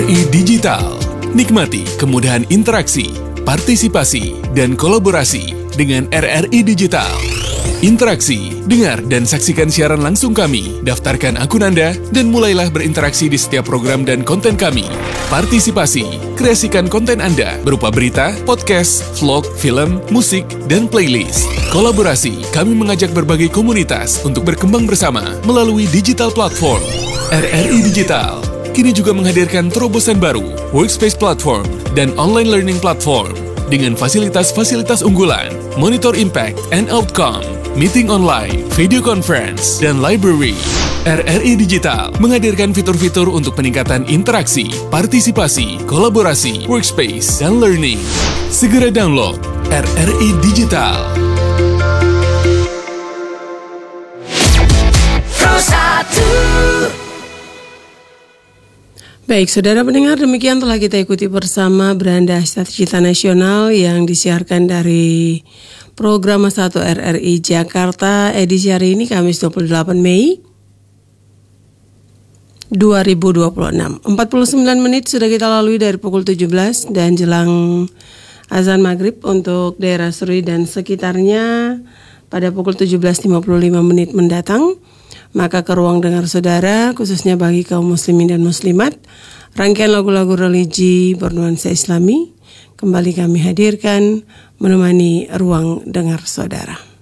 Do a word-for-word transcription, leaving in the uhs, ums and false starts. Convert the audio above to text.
I Digital. Nikmati kemudahan interaksi, partisipasi, dan kolaborasi dengan R R I Digital. Interaksi, dengar dan saksikan siaran langsung kami, daftarkan akun Anda, dan mulailah berinteraksi di setiap program dan konten kami. Partisipasi, kreasikan konten Anda berupa berita, podcast, vlog, film, musik, dan playlist. Kolaborasi, kami mengajak berbagai komunitas untuk berkembang bersama melalui digital platform. R R I Digital kini juga menghadirkan terobosan baru, workspace platform, dan online learning platform dengan fasilitas-fasilitas unggulan, monitor impact and outcome, meeting online, video conference, dan library. R R I Digital menghadirkan fitur-fitur untuk peningkatan interaksi, partisipasi, kolaborasi, workspace, dan learning. Segera download R R I Digital. Baik, saudara pendengar, demikian telah kita ikuti bersama Beranda Cita Nasional yang disiarkan dari program satu R R I Jakarta edisi hari ini Kamis dua puluh delapan Mei dua ribu dua puluh enam. empat puluh sembilan menit sudah kita lalui dari pukul tujuh belas dan jelang azan maghrib untuk daerah Serui dan sekitarnya pada pukul tujuh belas lima puluh lima menit mendatang. Maka ke ruang dengar saudara, khususnya bagi kaum muslimin dan muslimat, rangkaian lagu-lagu religi bernuansa Islami kembali kami hadirkan menemani ruang dengar saudara.